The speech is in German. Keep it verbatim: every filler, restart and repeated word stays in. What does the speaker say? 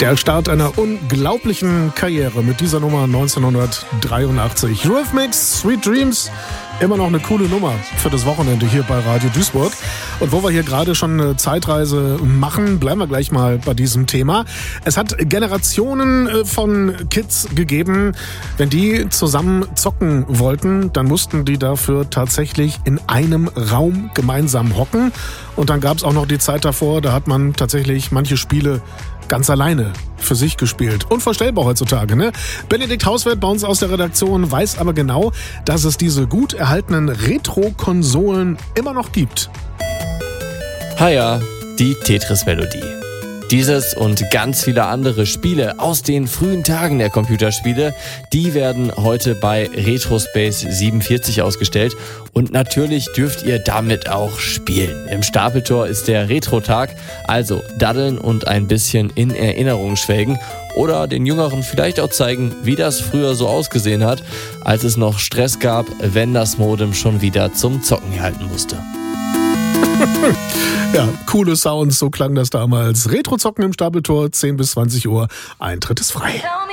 Der Start einer unglaublichen Karriere mit dieser Nummer neunzehnhundertdreiundachtzig. Eurythmics, Sweet Dreams, immer noch eine coole Nummer für das Wochenende hier bei Radio Duisburg. Und wo wir hier gerade schon eine Zeitreise machen, bleiben wir gleich mal bei diesem Thema. Es hat Generationen von Kids gegeben. Wenn die zusammen zocken wollten, dann mussten die dafür tatsächlich in einem Raum gemeinsam hocken. Und dann gab es auch noch die Zeit davor, da hat man tatsächlich manche Spiele ganz alleine für sich gespielt. Unvorstellbar heutzutage, ne? Benedikt Hauswert bei uns aus der Redaktion weiß aber genau, dass es diese gut erhaltenen Retro-Konsolen immer noch gibt. Haja, die Tetris-Melodie. Dieses und ganz viele andere Spiele aus den frühen Tagen der Computerspiele, die werden heute bei Retrospace siebenundvierzig ausgestellt. Und natürlich dürft ihr damit auch spielen. Im Stapeltor ist der Retro-Tag, also daddeln und ein bisschen in Erinnerung schwelgen. Oder den Jüngeren vielleicht auch zeigen, wie das früher so ausgesehen hat, als es noch Stress gab, wenn das Modem schon wieder zum Zocken halten musste. Ja, coole Sounds, so klang das damals. Retro-Zocken im Stapeltor, zehn bis zwanzig Uhr, Eintritt ist frei.